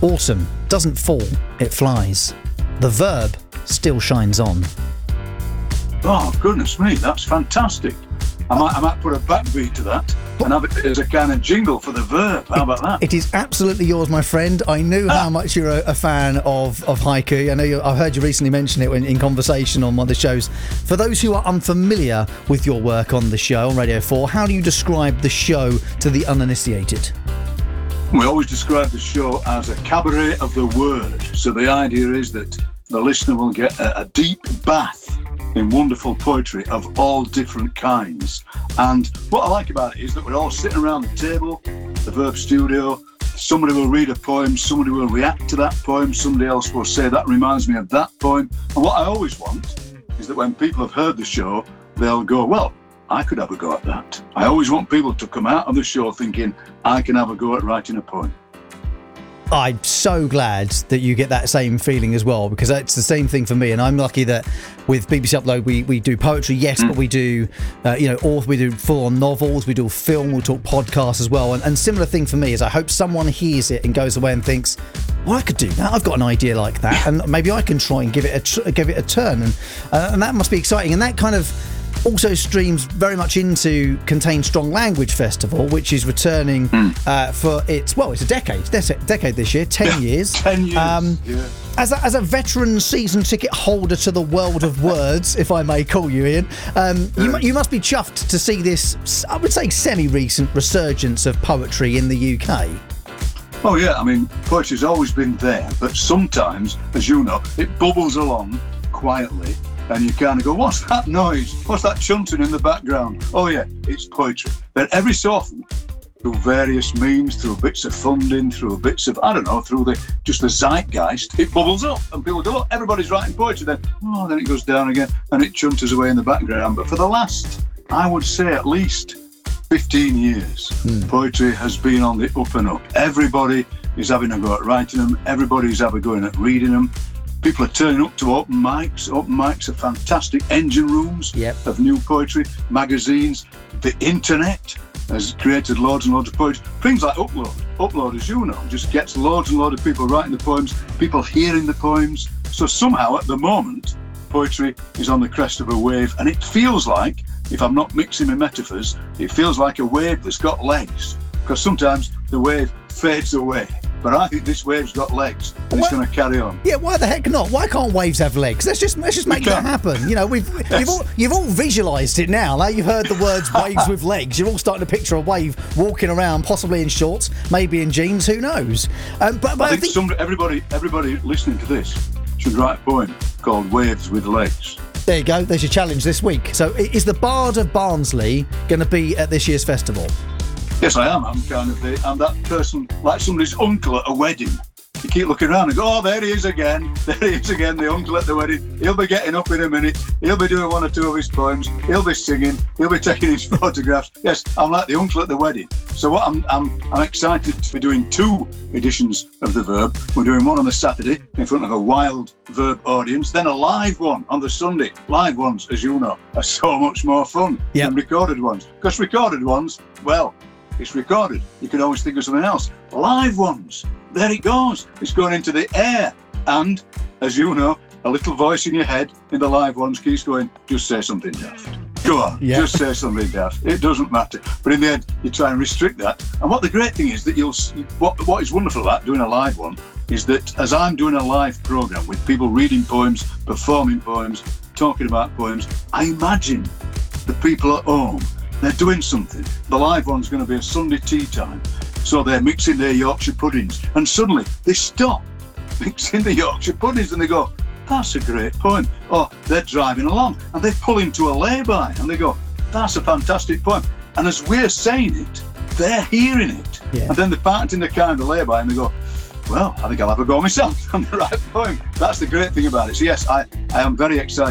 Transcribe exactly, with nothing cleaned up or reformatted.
Autumn doesn't fall, it flies. The verb still shines on. Oh, goodness me, that's fantastic. I might, I might put a backbeat to that and have it as a kind of jingle for the verb. How about that? It is absolutely yours, my friend. I knew how much you're a, a fan of, of haiku. I know you, I've heard you recently mention it in, in conversation on one of the shows. For those who are unfamiliar with your work on the show, on Radio four, how do you describe the show to the uninitiated? We always describe the show as a cabaret of the word. So the idea is that the listener will get a, a deep bath in wonderful poetry of all different kinds. And what I like about it is that we're all sitting around the table, the Verb Studio. Somebody will read a poem, somebody will react to that poem, somebody else will say, that reminds me of that poem. And what I always want is that when people have heard the show, they'll go, well, I could have a go at that. I always want people to come out of the show thinking, I can have a go at writing a poem. I'm so glad that you get that same feeling as well, because it's the same thing for me. And I'm lucky that with B B C Upload, we, we do poetry, yes, mm. but we do, uh, you know, author, we do full-on novels, we do film, we'll talk podcasts as well. And, and similar thing for me is I hope someone hears it and goes away and thinks, well, I could do that. I've got an idea like that, and maybe I can try and give it a tr- give it a turn. And uh, and that must be exciting. And that kind of also streams very much into Contain Strong Language Festival, which is returning mm. uh, for its, well, it's a decade, it's a decade this year, ten yeah, years. ten years, um, yeah. As a, as a veteran season ticket holder to the world of words, if I may call you, Ian, um, yeah. you, you must be chuffed to see this, I would say, semi-recent resurgence of poetry in the U K. Oh, yeah, I mean, poetry's always been there, but sometimes, as you know, it bubbles along quietly. And you kind of go, what's that noise? What's that chanting in the background? Oh, yeah, it's poetry. But every so often, through various means, through bits of funding, through bits of, I don't know, through the just the zeitgeist, it bubbles up. And people go, oh, everybody's writing poetry. Then, oh, then it goes down again and it chunters away in the background. But for the last, I would say at least fifteen years, mm. poetry has been on the up and up. Everybody is having a go at writing them. Everybody's having a go at reading them. People are turning up to open mics. Open mics are fantastic engine rooms yep. of new poetry, magazines. The internet has created loads and loads of poetry. Things like Upload. Upload, as you know, just gets loads and loads of people writing the poems, people hearing the poems. So somehow, at the moment, poetry is on the crest of a wave. And it feels like, if I'm not mixing my metaphors, it feels like a wave that's got legs. Because sometimes the wave fades away. But I think this wave's got legs, and what? It's going to carry on. Yeah, why the heck not? Why can't waves have legs? Let's just let's just make that happen. You know, we've yes. you've all you've all visualised it now. Like you've heard the words "waves with legs." You're all starting to picture a wave walking around, possibly in shorts, maybe in jeans. Who knows? Um, but, but I, I think, think some, everybody everybody listening to this should write a poem called "Waves with Legs." There you go. There's your challenge this week. So, is the Bard of Barnsley going to be at this year's festival? Yes, I am. I'm kind of the, I'm that person, like somebody's uncle at a wedding. You keep looking around and go, oh, there he is again. There he is again, the uncle at the wedding. He'll be getting up in a minute. He'll be doing one or two of his poems. He'll be singing. He'll be taking his photographs. Yes, I'm like the uncle at the wedding. So what I'm, I'm, I'm excited to be doing two editions of The Verb. We're doing one on the Saturday in front of a wild Verb audience, then a live one on the Sunday. Live ones, as you know, are so much more fun yep. than recorded ones. Because recorded ones, well, it's recorded. You can always think of something else. Live ones, there it goes. It's going into the air. And, as you know, a little voice in your head in the live ones keeps going, just say something daft. Go on, yeah. just say something daft. It doesn't matter. But in the end, you try and restrict that. And what the great thing is that you'll, what, what is wonderful about doing a live one is that as I'm doing a live programme with people reading poems, performing poems, talking about poems, I imagine the people at home, they're doing something. The live one's going to be a Sunday tea time. So they're mixing their Yorkshire puddings. And suddenly they stop mixing the Yorkshire puddings and they go, that's a great poem. Or they're driving along and they pull into a lay-by and they go, that's a fantastic poem. And as we're saying it, they're hearing it. Yeah. And then they're parked in the car in the lay-by and they go, well, I think I'll have a go myself on the right poem. That's the great thing about it. So yes, I, I am very excited